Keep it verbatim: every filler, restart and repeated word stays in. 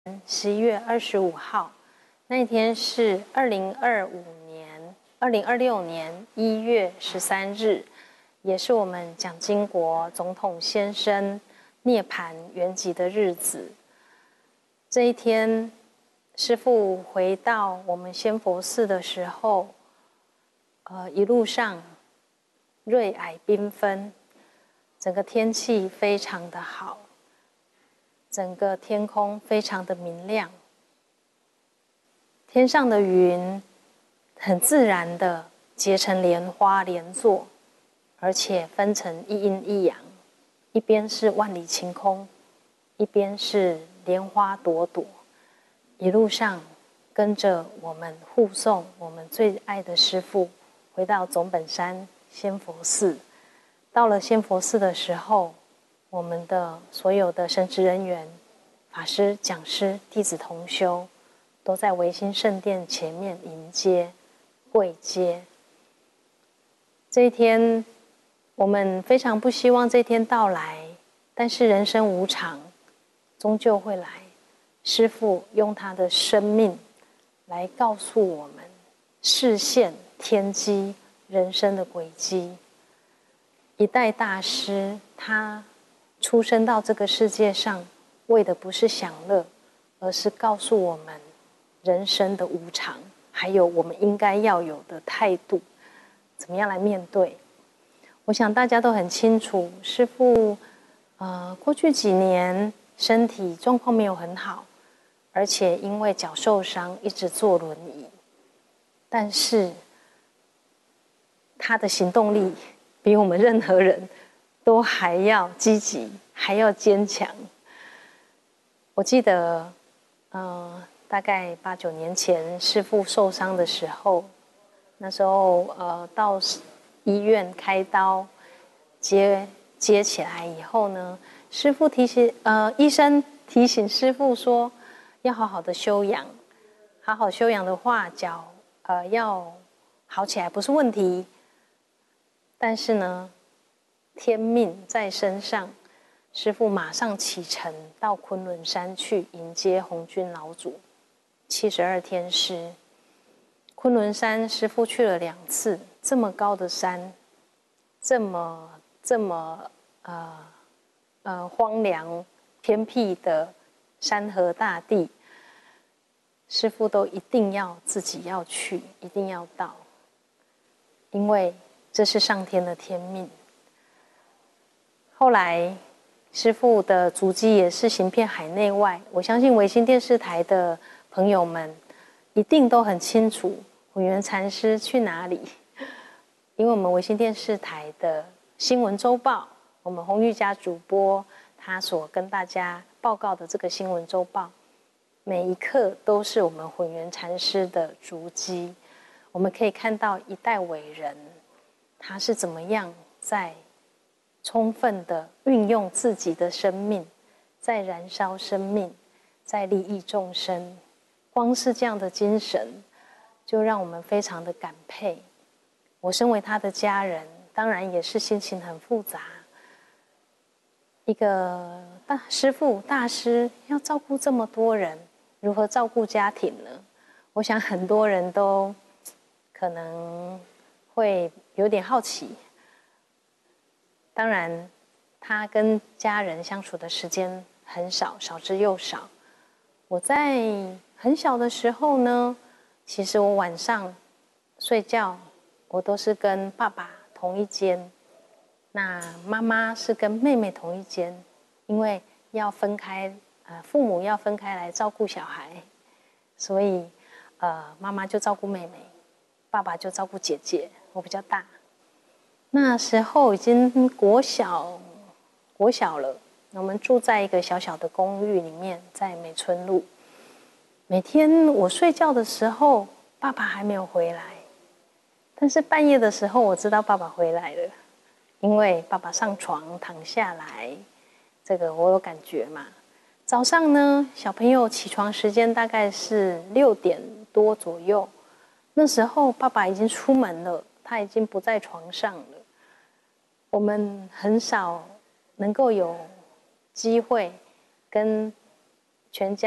十一月二十五号，那一天是二零二五年、二零二六年一月十三日，也是我们蒋经国总统先生涅槃圆寂的日子。这一天，师父回到我们仙佛寺的时候，呃，一路上瑞霭缤纷，整个天气非常的好。整个天空非常的明亮，天上的云很自然的结成莲花连座，而且分成一阴一阳，一边是万里晴空，一边是莲花朵朵。一路上跟着我们护送我们最爱的师父回到总本山仙佛寺。到了仙佛寺的时候，我们的所有的神职人员、法师、讲师、弟子同修，都在维新圣殿前面迎接、跪接。这一天，我们非常不希望这一天到来，但是人生无常，终究会来。师父用他的生命来告诉我们视线天机、人生的轨迹。一代大师，他出生到这个世界上，为的不是享乐，而是告诉我们人生的无常，还有我们应该要有的态度，怎么样来面对。我想大家都很清楚，师父呃，过去几年身体状况没有很好，而且因为脚受伤一直坐轮椅，但是他的行动力比我们任何人都还要积极，还要坚强。我记得，呃，大概八九年前师父受伤的时候，那时候呃到医院开刀接接起来以后呢，师父提醒呃医生提醒师父说，要好好的休养，好好休养的话，脚呃要好起来不是问题。但是呢，天命在身上，师父马上启程到昆仑山去迎接红军老祖七十二天师。昆仑山师父去了两次，这么高的山，这么这么呃呃荒凉偏僻的山河大地，师父都一定要自己要去，一定要到，因为这是上天的天命。后来师父的足迹也是行遍海内外，我相信维新电视台的朋友们一定都很清楚混元禅师去哪里，因为我们维新电视台的新闻周报，我们洪玉佳主播他所跟大家报告的这个新闻周报，每一刻都是我们混元禅师的足迹。我们可以看到一代伟人他是怎么样在充分的运用自己的生命，在燃烧生命，在利益众生。光是这样的精神，就让我们非常的感佩。我身为他的家人，当然也是心情很复杂。一个大师父、大师要照顾这么多人，如何照顾家庭呢？我想很多人都可能会有点好奇。当然，他跟家人相处的时间很少，少之又少。我在很小的时候呢，其实我晚上睡觉，我都是跟爸爸同一间，那妈妈是跟妹妹同一间，因为要分开，呃，父母要分开来照顾小孩，所以呃，妈妈就照顾妹妹，爸爸就照顾姐姐，我比较大。那时候已经国小，国小了。我们住在一个小小的公寓里面，在美村路。每天我睡觉的时候，爸爸还没有回来，但是半夜的时候，我知道爸爸回来了，因为爸爸上床躺下来，这个我有感觉嘛。早上呢，小朋友起床时间大概是六点多左右，那时候爸爸已经出门了，他已经不在床上了。我们很少能够有机会跟全家